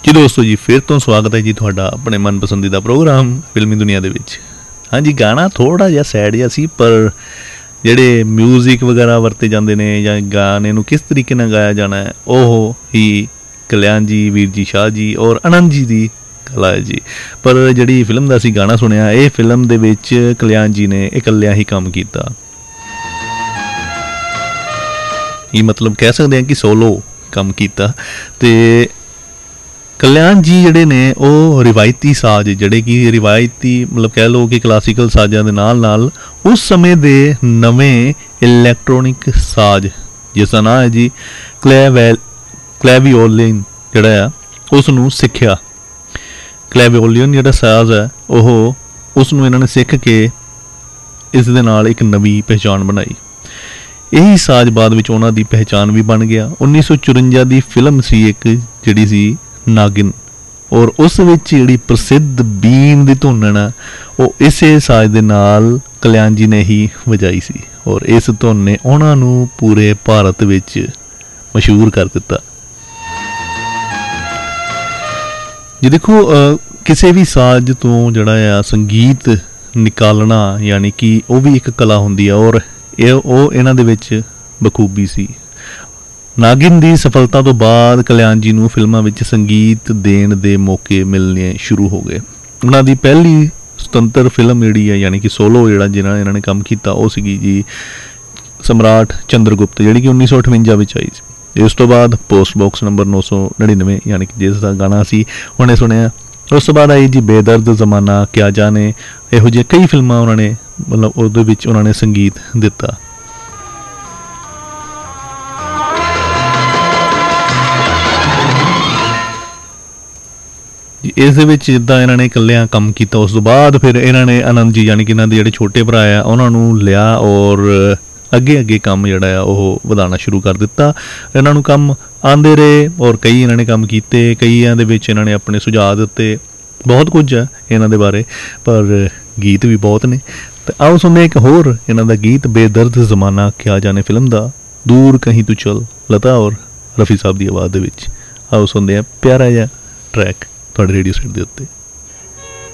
जी दोस्तों जी फिर तो स्वागत है जी तुहाडा अपने मन पसंदीदा प्रोग्राम फिल्मी दुनिया दे विच। हाँ जी गाना थोड़ा जिहा सैड जिहा सी पर ਜਿਹੜੇ म्यूजिक वगैरह वरते जाते हैं ਜਾਂ गाने ਨੂੰ किस तरीके ਨਾਲ गाया जाना है ਉਹ ही कल्याण जी वीर जी शाह जी और आनंद जी ਦੀ कला है जी। पर ਜਿਹੜੀ फिल्म ਦਾ ਅਸੀਂ गाना सुनिया ਇਹ फिल्म ਦੇ ਵਿੱਚ कल्याण जी ने इकल्लिਆਂ ही काम ਕੀਤਾ। ਇਹ मतलब कह सकते हैं कि सोलो काम ਕੀਤਾ ਤੇ कल्याण जी ਜਿਹੜੇ ਨੇ ਉਹ रिवायती साज ਜਿਹੜੇ कि रिवायती मतलब कह लो कि क्लासिकल साजाਂ ਦੇ ਨਾਲ उस समय ਦੇ ਨਵੇਂ इलैक्ट्रॉनिक साज जिस ਦਾ ਨਾਂ है जी क्लैवियोलिन ਜਿਹੜਾ ਆ ਉਸ ਨੂੰ ਸਿੱਖਿਆ। क्लैवियोलिन ਜਿਹੜਾ ਸਾਜ਼ ਹੈ ਉਹ ਉਸ ਨੂੰ ਇਹਨਾਂ ਨੇ ਸਿੱਖ ਕੇ ਇਸ ਦੇ ਨਾਲ ਇੱਕ ਨਵੀਂ ਪਹਿਚਾਣ ਬਣਾਈ। ਇਹੀ ਸਾਜ਼ ਬਾਅਦ ਵਿੱਚ ਉਹਨਾਂ ਦੀ ਪਹਿਚਾਣ ਵੀ ਬਣ ਗਿਆ। 1954 ਦੀ ਫਿਲਮ ਸੀ ਇੱਕ ਜਿਹੜੀ ਸੀ नागिन और उस विच जिहड़ी प्रसिद्ध बीन दी धुन है वो इसे साज दे नाल कल्याण जी ने ही वजाई सी और इस धुन ने उन्हां नूं पूरे भारत विच मशहूर कर दिता। जी देखो किसी भी साज तो जिहड़ा आ संगीत निकालना यानी कि वो भी एक कला हुंदी है और इन्हां दे विच बखूबी सी। नागिन की सफलता तो बाद कल्याण जी नूं फिल्मां विच संगीत देण दे मौके मिलने शुरू हो गए। उन्हां दी पहली सुतंत्र फिल्म जिहड़ी है यानी कि सोलो जिहड़ा जिन्हां ने इन्हां ने काम कीता वो सीगी जी सम्राट चंद्रगुप्त जिहड़ी कि 1958 विच आई सी। इस तो बाद पोस्ट बॉक्स नंबर 999 यानी कि जिसका गाना सी हुणे सुनिया। उस तो बाद आई जी बेदर्द जमाना क्या जाने इहो जिहे कई फिल्मां उन्होंने मतलब उहदे विच उन्होंने संगीत दिता। इस जिद्दां इन्हां ने इकल्लियां काम कीता उस तो बाद फिर इन्हां ने आनंद जी यानी कि इन्हां दे जिहड़े छोटे भरा आ उन्हां नूं लिया और अगे अगे काम जिहड़ा आ ओह वधाना शुरू कर दिता। इन्हां नूं काम आंदे रहे और कई इन्हां ने काम कीते, कईयां दे विच इन्हां ने अपने सुझाव दिते, बहुत कुछ है इन्हां दे बारे पर गीत भी बहुत ने। ते आओ सुनते एक होर इन्हां दा गीत बेदर्द जमाना क्या जाने फिल्म दा दूर कहीं तू चल लता और रफ़ी साहब की आवाज़ दे विच। आओ सुनते हैं प्यारा जिहा ट्रैक रेडियो सेट के उत्ते।